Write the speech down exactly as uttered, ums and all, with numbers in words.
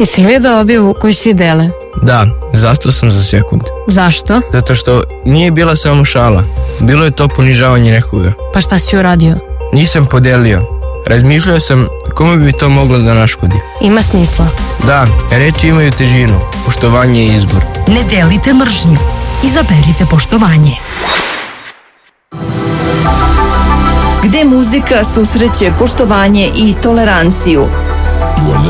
Jesi li vidio objavu koju svi dele? Da, zastao sam za sekund. Zašto? Zato što nije bila samo šala. Bilo je to ponižavanje nekoga. Pa šta si uradio? Nisam podelio. Razmišljao sam kome bi to moglo da naškodi. Ima smisla. Da, reči imaju težinu. Poštovanje je izbor. Ne delite mržnju. Izaberite poštovanje. Gde muzika susreće poštovanje i toleranciju. You are